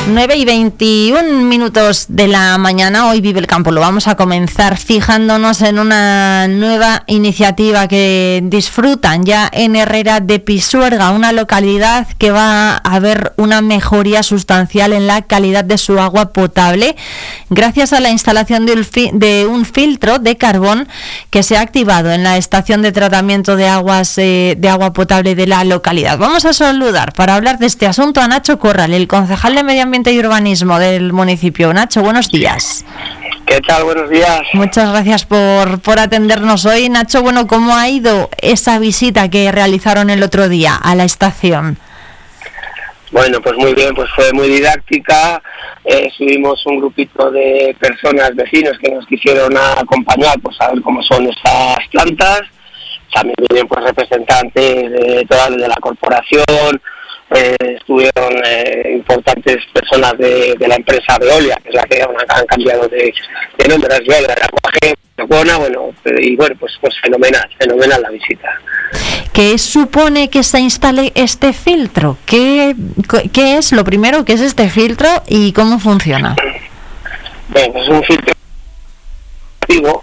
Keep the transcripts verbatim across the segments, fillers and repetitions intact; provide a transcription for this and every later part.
nueve y veintiún minutos de la mañana, hoy Vive el Campo. Lo vamos a comenzar fijándonos en una nueva iniciativa que disfrutan ya en Herrera de Pisuerga, una localidad que va a ver una mejoría sustancial en la calidad de su agua potable gracias a la instalación de un, fi- de un filtro de carbón que se ha activado en la estación de tratamiento de aguas eh, de agua potable de la localidad. Vamos a saludar para hablar de este asunto a Nacho Corral, el concejal de Medio Ambiente y Urbanismo del municipio. Nacho, buenos días. ¿Qué tal? Buenos días. Muchas gracias por, por atendernos hoy. Nacho, bueno, ¿cómo ha ido esa visita que realizaron el otro día a la estación? Bueno, pues muy bien, pues fue muy didáctica. Eh, subimos un grupito de personas, vecinos, que nos quisieron acompañar, pues a ver cómo son estas plantas. También vienen pues representantes de todas de la corporación. Eh, estuvieron eh, importantes personas de, de la empresa Veolia, que es la que han, han cambiado de, de nombre, es Veolia, de Acuaje, Buena, bueno, y bueno, pues, pues fenomenal, fenomenal la visita. ¿Qué supone que se instale este filtro? ¿Qué, qué es lo primero? ¿Qué es este filtro y cómo funciona? Bueno, pues es un filtro activo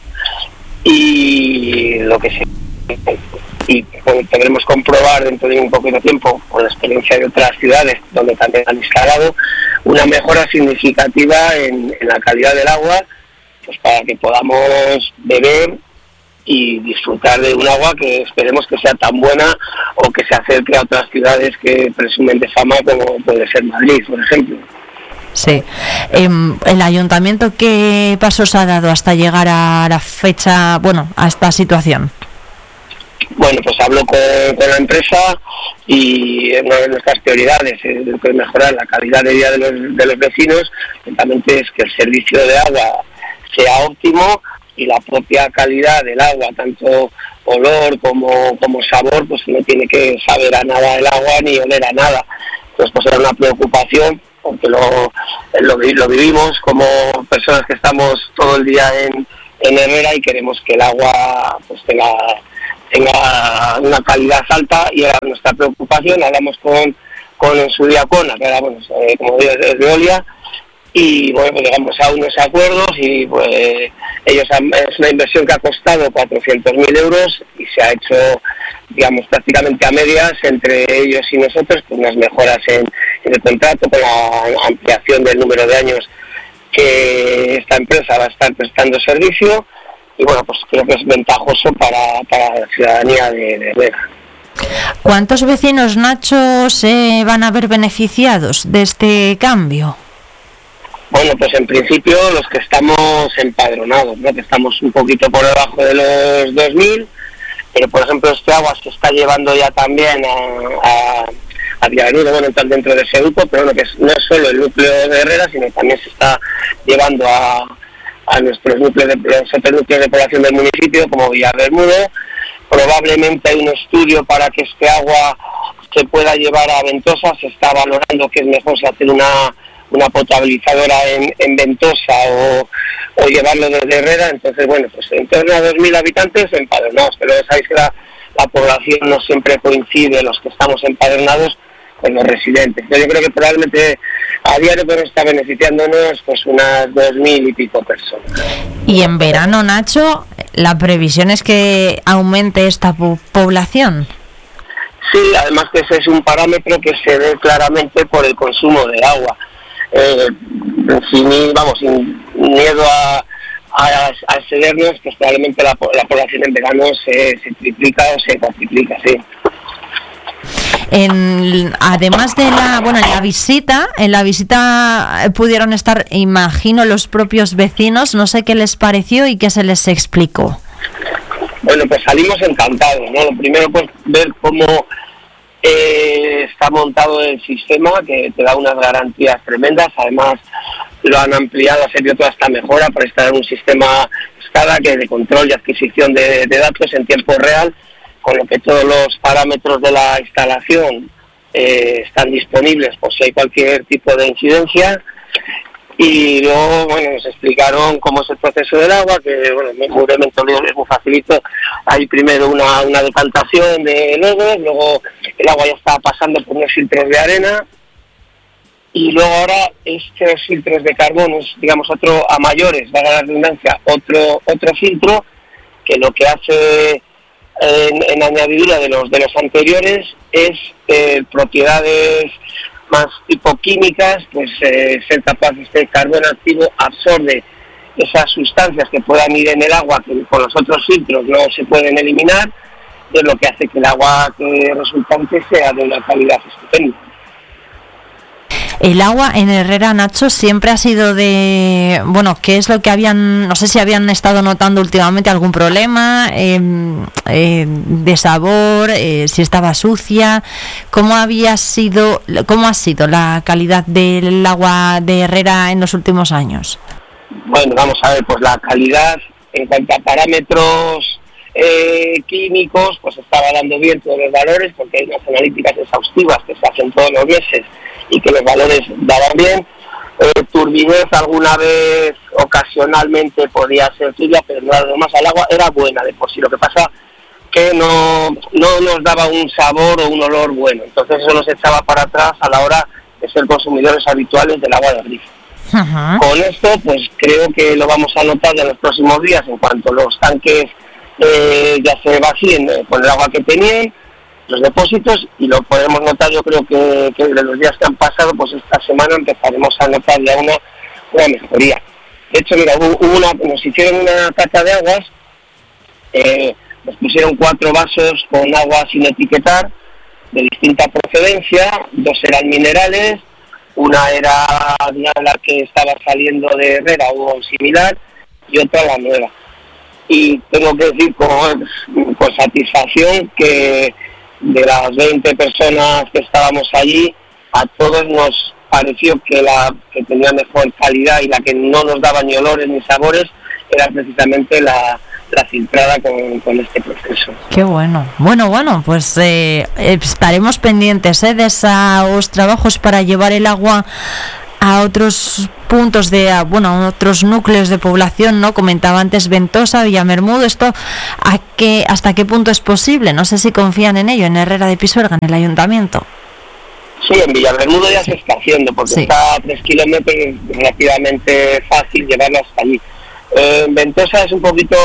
y lo que se... y pues, podremos comprobar dentro de un poquito tiempo, con la experiencia de otras ciudades donde también han instalado, una mejora significativa en, en la calidad del agua, pues para que podamos beber y disfrutar de un agua que esperemos que sea tan buena o que se acerque a otras ciudades que presumen de fama, como puede ser Madrid, por ejemplo. Sí. Eh, ¿El ayuntamiento qué pasos ha dado hasta llegar a la fecha, bueno, a esta situación? Bueno, pues hablo con, con la empresa y una de nuestras prioridades es mejorar la calidad de vida de los, de los vecinos. Lentamente es que el servicio de agua sea óptimo y la propia calidad del agua, tanto olor como, como sabor, pues no tiene que saber a nada el agua ni oler a nada. Entonces pues era una preocupación porque lo, lo, lo vivimos como personas que estamos todo el día en, en Herrera y queremos que el agua pues tenga... tenga una calidad alta y era nuestra preocupación. Hablamos con, con su diacona, que era, bueno, eh, como digo, es Veolia, y bueno, pues llegamos a unos acuerdos y pues ellos han, es una inversión que ha costado cuatrocientos mil euros y se ha hecho, digamos, prácticamente a medias entre ellos y nosotros, con unas mejoras en, en el contrato, con la ampliación del número de años que esta empresa va a estar prestando servicio. Y bueno, pues creo que es ventajoso para, para la ciudadanía de, de Herrera. ¿Cuántos vecinos, Nacho, se van a ver beneficiados de este cambio? Bueno, pues en principio los que estamos empadronados, ¿no? Que estamos un poquito por debajo de los dos mil, pero por ejemplo este agua se está llevando ya también a, a, a Villavenido, bueno, entrar dentro de ese grupo, pero bueno, que es, no es solo el núcleo de Herrera, sino también se está llevando a... a nuestros núcleos de, los otros núcleos de población del municipio, como Villabermudo. Probablemente hay un estudio para que este agua se pueda llevar a Ventosa. Se está valorando que es mejor si hacer una, una potabilizadora en, en Ventosa o, o llevarlo desde Herrera. Entonces, bueno, pues en torno a dos mil habitantes empadronados, pero sabéis que la, la población no siempre coincide, los que estamos empadronados, con los residentes. Yo creo que probablemente a diario pues está beneficiándonos pues unas dos mil y pico personas. Y en verano, Nacho, la previsión es que aumente esta po- población. Sí, además que ese es un parámetro que se ve claramente por el consumo de agua. Eh, sin, vamos, sin miedo a, a, a excedernos, pues probablemente la, la población en verano se, se triplica o se cuatriplica, sí. En, además de la, bueno, en la visita, en la visita pudieron estar, imagino, los propios vecinos. No sé qué les pareció y qué se les explicó. Bueno, pues salimos encantados, ¿no? Lo primero, pues ver cómo eh, está montado el sistema, que te da unas garantías tremendas. Además, lo han ampliado, ha servido toda esta mejora para instalar un sistema SCADA que de control y adquisición de, de datos en tiempo real, con lo que todos los parámetros de la instalación eh, están disponibles por si hay cualquier tipo de incidencia. Y luego, bueno, nos explicaron cómo es el proceso del agua, que, bueno, muy brevemente es muy facilito. Hay primero una, una decantación de lodos, luego el agua ya está pasando por unos filtros de arena, y luego ahora estos filtros de carbono es, digamos, otro a mayores, valga la redundancia, otro otro filtro que lo que hace en, en añadidura de los de los anteriores es eh, propiedades más tipo químicas, pues eh, ser capaz de este carbono activo absorbe esas sustancias que puedan ir en el agua que con los otros filtros no se pueden eliminar, es lo que hace que el agua que resultante sea de una calidad estupenda. El agua en Herrera, Nacho, siempre ha sido de... Bueno, ¿qué es lo que habían... No sé si habían estado notando últimamente algún problema eh, eh, de sabor, eh, si estaba sucia. ¿Cómo había sido, cómo ha sido la calidad del agua de Herrera en los últimos años? Bueno, vamos a ver, pues la calidad en cuanto a parámetros eh, químicos, pues estaba dando bien todos los valores, porque hay unas analíticas exhaustivas que se hacen todos los meses y que los valores daban bien. Eh, turbidez alguna vez, ocasionalmente podía ser turbia, pero no era lo más al agua, era buena de por sí. Lo que pasa que no, no nos daba un sabor o un olor bueno, entonces eso nos echaba para atrás a la hora de ser consumidores habituales del agua de grifo. Uh-huh. Con esto, pues creo que lo vamos a notar en los próximos días, en cuanto los tanques eh, ya se vacíen eh, con el agua que tenían, los depósitos, y lo podemos notar. Yo creo que, que de los días que han pasado, pues esta semana empezaremos a notar ya una, una mejoría. De hecho, mira, hubo, hubo una, nos hicieron una cata de aguas, eh, nos pusieron cuatro vasos con agua sin etiquetar, de distinta procedencia, dos eran minerales, una era una de las que estaba saliendo de Herrera o similar, y otra la nueva. Y tengo que decir con, con satisfacción que de las veinte personas que estábamos allí, a todos nos pareció que la que tenía mejor calidad y la que no nos daba ni olores ni sabores era precisamente la, la filtrada con, con este proceso. Qué bueno. Bueno, bueno, pues eh, estaremos pendientes ¿eh? de esos trabajos para llevar el agua a otros puntos de, a, bueno, a otros núcleos de población, ¿no? Comentaba antes Ventosa, Villamermudo. ¿Esto a qué, hasta qué punto es posible? No sé si confían en ello, en Herrera de Pisuerga, en el ayuntamiento. Sí, en Villamermudo ya se está haciendo, porque sí. Está a tres kilómetros, es relativamente fácil llevarlo hasta allí. Eh, en Ventosa es un poquito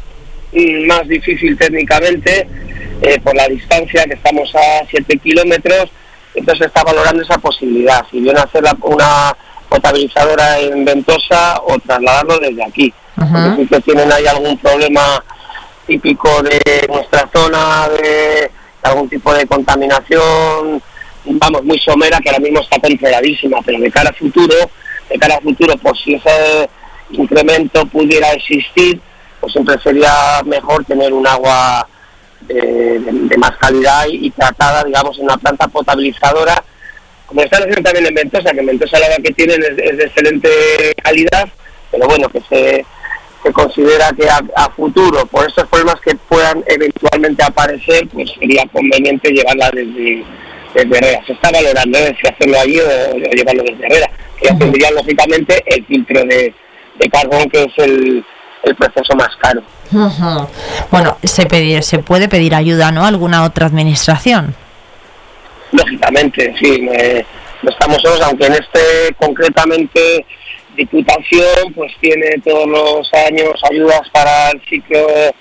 más difícil técnicamente, eh, por la distancia, que estamos a siete kilómetros, entonces está valorando esa posibilidad, si bien hacer la, una potabilizadora en Ventosa o trasladarlo desde aquí. Uh-huh. Porque sí que tienen ahí algún problema típico de nuestra zona, de algún tipo de contaminación, vamos, muy somera, que ahora mismo está controladísima, pero de cara a futuro, de cara a futuro, pues si ese incremento pudiera existir, pues siempre sería mejor tener un agua de, de, de más calidad y, y tratada, digamos, en una planta potabilizadora, como están haciendo también en Ventosa, que en Ventosa el agua que tienen es, es de excelente calidad, pero bueno, que se, se considera que a, a futuro, por estos problemas que puedan eventualmente aparecer, pues sería conveniente llevarla desde, desde Herrera. Se está valorando ¿eh? si hacerlo allí o, o llevarlo desde Herrera, que ya tendría lógicamente el filtro de, de carbón, que es el, el proceso más caro. Uh-huh. Bueno, se, pedir, se puede pedir ayuda, ¿no? ¿Alguna otra administración? Lógicamente, sí, me, no estamos solos, aunque en este concretamente Diputación pues tiene todos los años ayudas para el ciclo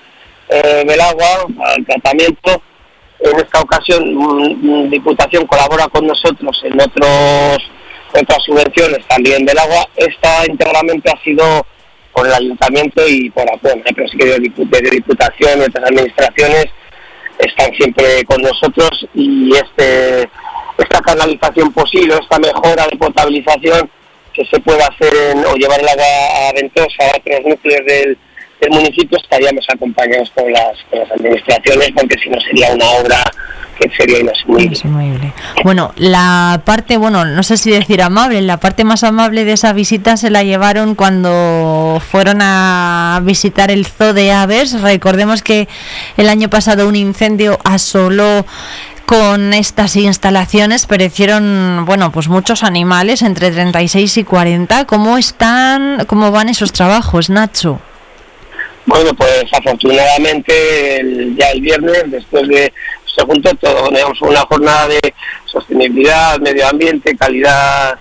eh, del agua, para el tratamiento. En esta ocasión Diputación colabora con nosotros en otros otras subvenciones también del agua. Esta íntegramente ha sido por el Ayuntamiento y por Apuana, pero sí que desde Diputación y otras administraciones están siempre con nosotros, y este esta canalización posible, esta mejora de potabilización que se pueda hacer en, o llevar el agua a Ventosa, a otros núcleos del, del municipio, estaríamos acompañados con las, con las administraciones, porque si no sería una obra que sería inasumible. inasumible. Bueno, la parte, bueno, no sé si decir amable, la parte más amable de esa visita se la llevaron cuando fueron a visitar el zoo de aves. Recordemos que el año pasado un incendio asoló con estas instalaciones, perecieron, bueno, pues muchos animales, entre treinta y seis y cuarenta. ¿Cómo están, cómo van esos trabajos, Nacho? Bueno, pues afortunadamente el, ya el viernes, después de se juntó todo, digamos, una jornada de sostenibilidad, medio ambiente, calidad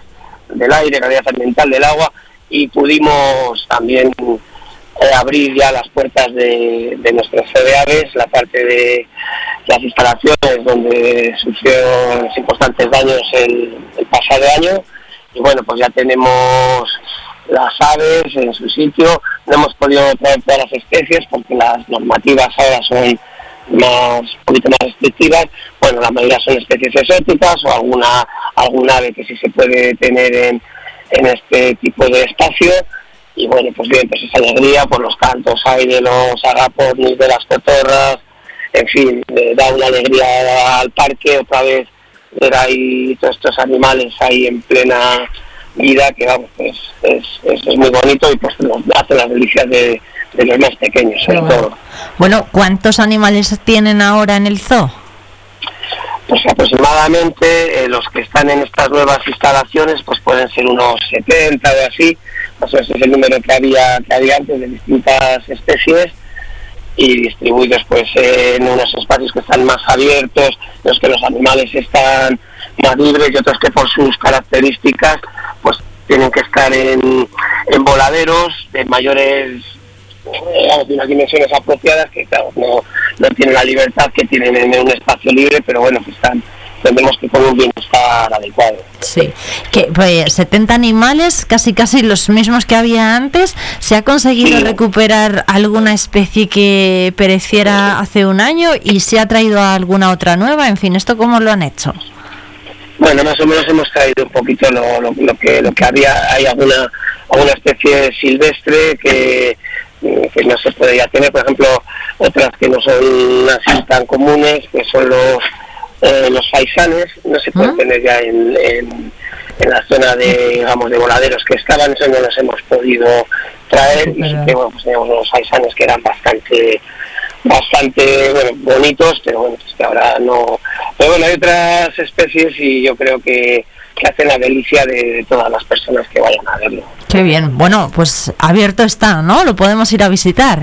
del aire, calidad ambiental del agua, y pudimos también eh, abrir ya las puertas de, de nuestros C D Aves, la parte de las instalaciones donde sufrieron importantes daños el, el pasado año, y bueno, pues ya tenemos las aves en su sitio. No hemos podido traer todas las especies porque las normativas ahora son más, un poquito más restrictivas. Bueno, la mayoría son especies exóticas o alguna alguna ave que sí se puede tener en, en este tipo de espacio. Y bueno, pues bien, pues esa alegría por los cantos hay de los agapornis, de las cotorras, en fin, eh, da una alegría al parque otra vez ver ahí todos estos animales ahí en plena vida, que vamos, pues es, es, es muy bonito, y pues nos hace las delicias de, de los más pequeños, sobre bueno. todo. Bueno, ¿cuántos animales tienen ahora en el zoo? Pues aproximadamente eh, los que están en estas nuevas instalaciones pues pueden ser unos setenta o así, más o menos es el número que había, que había antes, de distintas especies, y distribuidos pues en unos espacios que están más abiertos, en los que los animales están más libres, y otros que por sus características pues tienen que estar en, en voladeros de mayores, digamos, de unas dimensiones apropiadas, que claro, no, no tienen la libertad que tienen en un espacio libre, pero bueno, que están, tendremos que con un bienestar adecuado. Sí, que pues setenta animales, casi casi los mismos que había antes. ¿Se ha conseguido sí. recuperar alguna especie que pereciera hace un año, y se ha traído alguna otra nueva? En fin, ¿esto cómo lo han hecho? Bueno, más o menos hemos traído un poquito lo, lo, lo que lo que había. Hay alguna alguna especie silvestre que, que no se podría tener, por ejemplo, otras que no son así tan comunes, que son los eh, los faisanes, no se pueden ¿Ah? tener ya en, en, en la zona de, digamos, de voladeros que estaban, eso no los hemos podido traer, y sí que, bueno, pues teníamos unos faisanes que eran bastante bastante bueno, bonitos, pero bueno, pues que ahora no. Pero bueno, hay otras especies, y yo creo que, que hacen la delicia de, de todas las personas que vayan a verlo. Qué bien. Bueno, pues abierto está, ¿no? Lo podemos ir a visitar.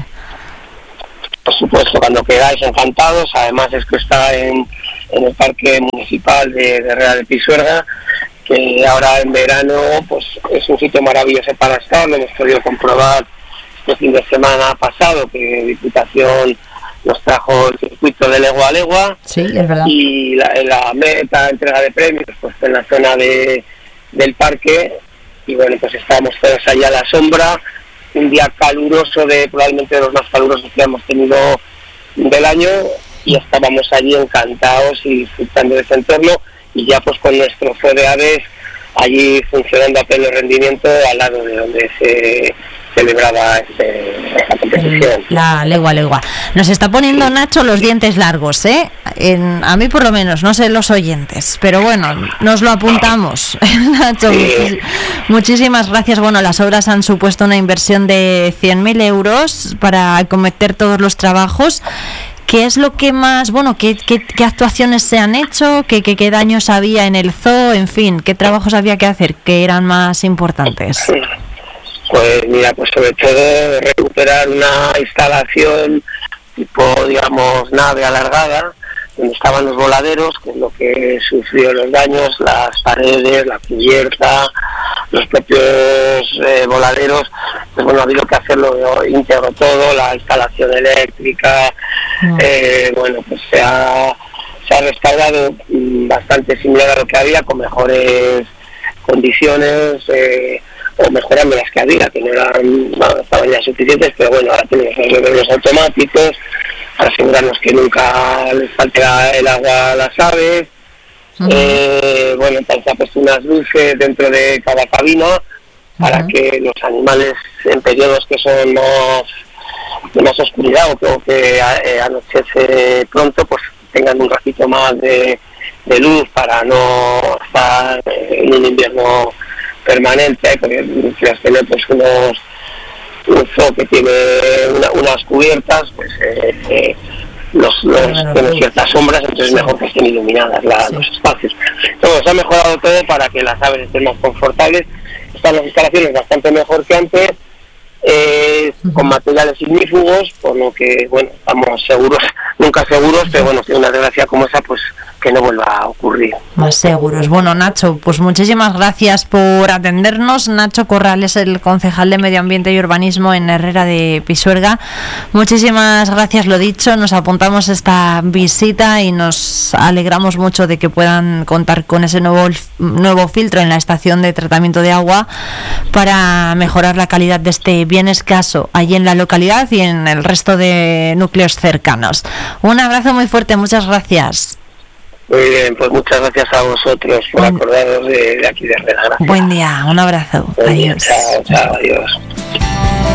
Por supuesto, cuando queráis, encantados. Además es que está en, en el Parque Municipal de, de Herrera de Pisuerga, que ahora en verano pues es un sitio maravilloso para estar. Lo hemos podido comprobar el fin de semana pasado, que Diputación nos trajo el circuito de legua a legua. Sí, es verdad. Y la, la meta entrega de premios pues en la zona de, del parque, y bueno, pues estábamos todos allí a la sombra, un día caluroso, de probablemente de los más calurosos que hemos tenido del año, y estábamos allí encantados y disfrutando de ese entorno, y ya pues con nuestro C D Aves allí funcionando a pleno rendimiento al lado de donde se celebraba este, esta competición. La legua legua. Nos está poniendo Nacho los dientes largos, ¿eh? En, a mí por lo menos, no sé los oyentes, pero bueno, nos lo apuntamos. Nacho, sí. muchis, muchísimas gracias. Bueno, las obras han supuesto una inversión de cien mil euros para acometer todos los trabajos. ¿Qué es lo que más, bueno, qué, qué, qué actuaciones se han hecho, qué, qué, qué daños había en el zoo, en fin, qué trabajos había que hacer, que eran más importantes? Pues mira, pues sobre todo recuperar una instalación tipo, digamos, nave alargada, donde estaban los voladeros, que es lo que sufrió los daños, las paredes, la cubierta, los propios eh, voladeros. Pues bueno, ha habido que hacerlo íntegro todo, la instalación eléctrica, mm. eh, bueno, pues se ha, se ha restaurado bastante similar a lo que había, con mejores condiciones, eh, o mejorando las que había, que no eran, no estaban ya suficientes, pero bueno, ahora tenemos los bebés automáticos para asegurarnos que nunca les falte el agua a las aves. Uh-huh. eh, bueno, entonces ha puesto unas luces dentro de cada cabina para uh-huh. que los animales en periodos que son más de más oscuridad, o que, o que eh, anochece pronto, pues tengan un ratito más de, de luz para no estar en un invierno permanente, porque las tiene pues unos un zoo que tiene una, unas cubiertas, pues eh, eh, los, los bueno, tienen sí. ciertas sombras, entonces es sí. mejor que estén iluminadas la, sí. los espacios. Entonces se ha mejorado todo para que las aves estén más confortables. Están las instalaciones bastante mejor que antes, eh, uh-huh. con materiales ignífugos, por lo que bueno, estamos seguros, nunca seguros, pero bueno, si una desgracia como esa, pues que no vuelva a ocurrir. Más seguros. Bueno, Nacho, pues muchísimas gracias por atendernos. Nacho Corral es el concejal de Medio Ambiente y Urbanismo en Herrera de Pisuerga. Muchísimas gracias, lo dicho. Nos apuntamos esta visita y nos alegramos mucho de que puedan contar con ese nuevo nuevo filtro en la estación de tratamiento de agua para mejorar la calidad de este bien escaso allí en la localidad y en el resto de núcleos cercanos. Un abrazo muy fuerte, muchas gracias. Muy bien, pues muchas gracias a vosotros por Buen... acordaros de, de aquí de Herrera. Gracias. Buen día, un abrazo. Buen adiós. Día, chao, chao, adiós.